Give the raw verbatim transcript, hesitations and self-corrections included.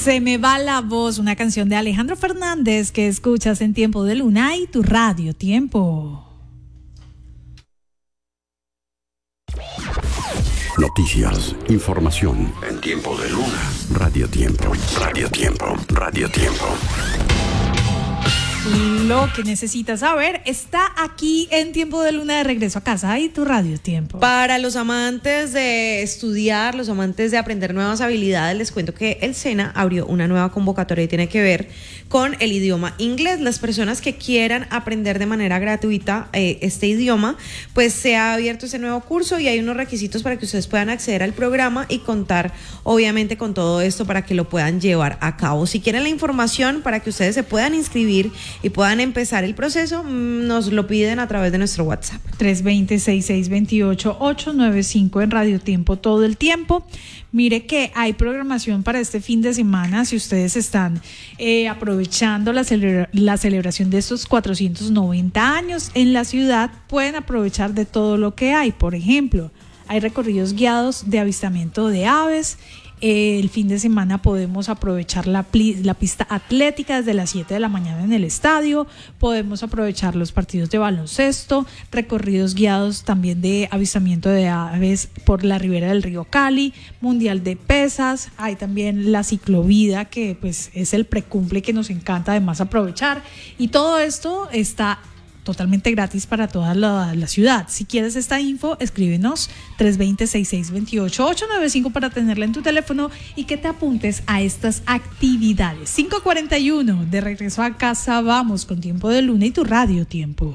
Se me va la voz, una canción de Alejandro Fernández que escuchas en Tiempo de Luna y tu radio Tiempo. Noticias, información en Tiempo de Luna. Radio Tiempo, Radio Tiempo, Radio Tiempo. Lo que necesitas saber está aquí en Tiempo de Luna, de regreso a casa y tu radio Tiempo. Para los amantes de estudiar, los amantes de aprender nuevas habilidades, les cuento que el SENA abrió una nueva convocatoria y tiene que ver con el idioma inglés. Las personas que quieran aprender de manera gratuita eh, este idioma, pues se ha abierto ese nuevo curso y hay unos requisitos para que ustedes puedan acceder al programa y contar obviamente con todo esto para que lo puedan llevar a cabo. Si quieren la información para que ustedes se puedan inscribir y puedan empezar el proceso, nos lo piden a través de nuestro WhatsApp. tres dos cero, seis seis dos ocho, ocho nueve cinco en Radio Tiempo todo el tiempo. Mire que hay programación para este fin de semana. Si ustedes están eh, aprovechando la, celebra- la celebración de estos cuatrocientos noventa años en la ciudad, pueden aprovechar de todo lo que hay. Por ejemplo, hay recorridos guiados de avistamiento de aves. Eh, el fin de semana podemos aprovechar la, pli- la pista atlética desde las siete de la mañana en el estadio, podemos aprovechar los partidos de baloncesto, recorridos guiados también de avistamiento de aves por la ribera del río Cali, mundial de pesas, hay también la ciclovida que pues es el precumple que nos encanta además aprovechar, y todo esto está totalmente gratis para toda la, la ciudad. Si quieres esta info, escríbenos tres dos cero, seis seis dos ocho, ocho nueve cinco para tenerla en tu teléfono y que te apuntes a estas actividades. cinco cuarenta y uno, de regreso a casa, vamos con Tiempo de Luna y tu radio Tiempo.